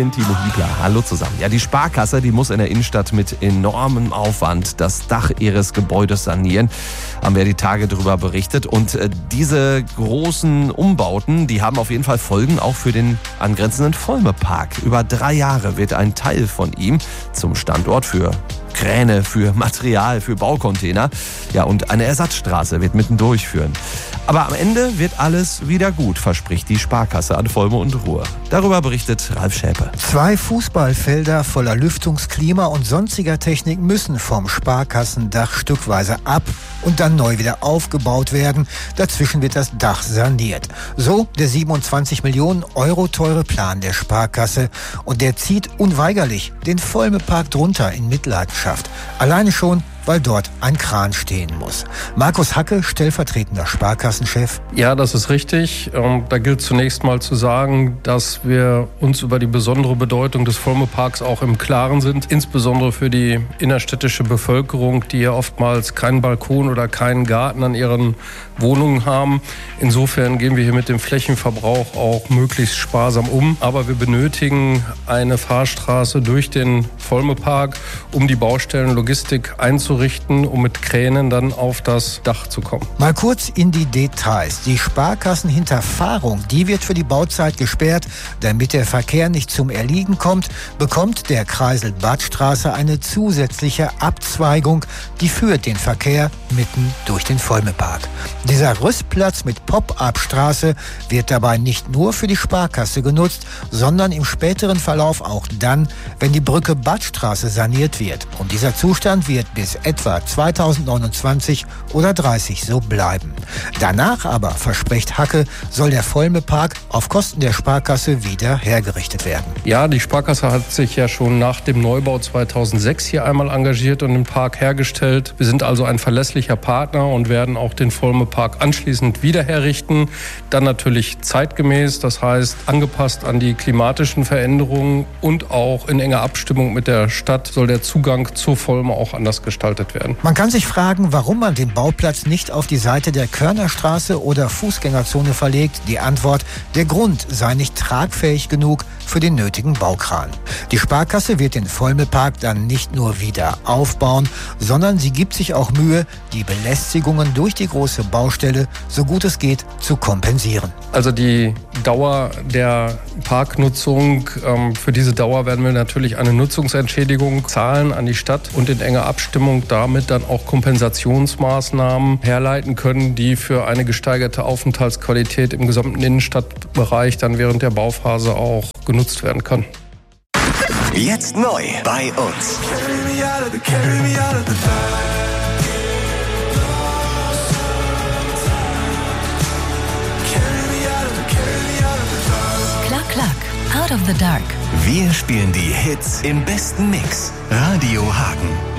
Timo Hiebler, hallo zusammen. Ja, die Sparkasse, die muss in der Innenstadt mit enormem Aufwand das Dach ihres Gebäudes sanieren. Haben wir die Tage darüber berichtet. Und diese großen Umbauten, die haben auf jeden Fall Folgen auch für den angrenzenden Volme-Park. Über 3 Jahre wird ein Teil von ihm zum Standort für Kräne, für Material, für Baucontainer. Ja, und eine Ersatzstraße wird mittendurch führen. Aber am Ende wird alles wieder gut, verspricht die Sparkasse an Volme und Ruhr. Darüber berichtet Ralf Schäpe. 2 Fußballfelder voller Lüftungs-, Klima- und sonstiger Technik müssen vom Sparkassendach stückweise ab und dann neu wieder aufgebaut werden. Dazwischen wird das Dach saniert. So der 27 Millionen Euro teure Plan der Sparkasse. Und der zieht unweigerlich den Volme-Park drunter in Mitleidenschaft. Alleine schon, weil dort ein Kran stehen muss. Markus Hacke, stellvertretender Sparkassenchef. Ja, das ist richtig. Da gilt zunächst mal zu sagen, dass wir uns über die besondere Bedeutung des Volme-Parks auch im Klaren sind. Insbesondere für die innerstädtische Bevölkerung, die ja oftmals keinen Balkon oder keinen Garten an ihren Wohnungen haben. Insofern gehen wir hier mit dem Flächenverbrauch auch möglichst sparsam um. Aber wir benötigen eine Fahrstraße durch den Volme-Park, um die Baustellenlogistik einzurichten, um mit Kränen dann auf das Dach zu kommen. Mal kurz in die Details. Die Sparkassenhinterfahrung, die wird für die Bauzeit gesperrt. Damit der Verkehr nicht zum Erliegen kommt, bekommt der Kreisel Badstraße eine zusätzliche Abzweigung, die führt den Verkehr mitten durch den Volme-Park. Dieser Rüstplatz mit Pop-up-Straße wird dabei nicht nur für die Sparkasse genutzt, sondern im späteren Verlauf auch dann, wenn die Brücke Badstraße saniert wird. Und dieser Zustand wird bis etwa 2029 oder 30 so bleiben. Danach aber, verspricht Hacke, soll der Volme-Park auf Kosten der Sparkasse wieder hergerichtet werden. Ja, die Sparkasse hat sich ja schon nach dem Neubau 2006 hier einmal engagiert und den Park hergestellt. Wir sind also ein verlässlicher Partner und werden auch den Volme-Park anschließend wieder herrichten. Dann natürlich zeitgemäß, das heißt angepasst an die klimatischen Veränderungen und auch in enger Abstimmung mit der Stadt soll der Zugang zur Volme auch anders gestaltet werden. Man kann sich fragen, warum man den Bauplatz nicht auf die Seite der Körnerstraße oder Fußgängerzone verlegt. Die Antwort: Der Grund sei nicht tragfähig genug für den nötigen Baukran. Die Sparkasse wird den Volme-Park dann nicht nur wieder aufbauen, sondern sie gibt sich auch Mühe, die Belästigungen durch die große Baustelle, so gut es geht, zu kompensieren. Also die Dauer der Parknutzung, für diese Dauer werden wir natürlich eine Nutzungsentschädigung zahlen an die Stadt und in enger Abstimmung damit dann auch Kompensationsmaßnahmen herleiten können, die für eine gesteigerte Aufenthaltsqualität im gesamten Innenstadtbereich dann während der Bauphase auch genutzt werden kann. Jetzt neu bei uns. Klack, klack, out of the dark. Wir spielen die Hits im besten Mix. Radio Hagen.